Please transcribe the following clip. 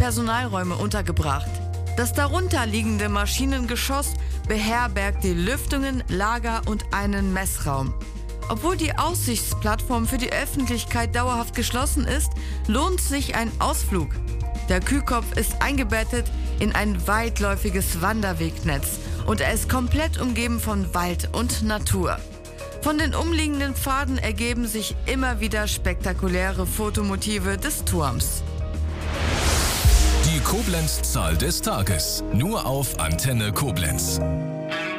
Personalräume untergebracht. Das darunter liegende Maschinengeschoss beherbergt die Lüftungen, Lager und einen Messraum. Obwohl die Aussichtsplattform für die Öffentlichkeit dauerhaft geschlossen ist, lohnt sich ein Ausflug. Der Kühlkopf ist eingebettet in ein weitläufiges Wanderwegnetz und er ist komplett umgeben von Wald und Natur. Von den umliegenden Pfaden ergeben sich immer wieder spektakuläre Fotomotive des Turms. Die Koblenz-Zahl des Tages. Nur auf Antenne Koblenz.